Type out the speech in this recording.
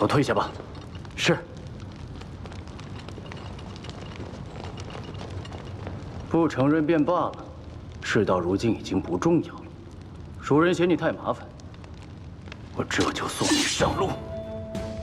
都退下吧。 是。 不承认便罢了，事到如今已经不重要了。蜀人嫌你太麻烦，我这就送你上路。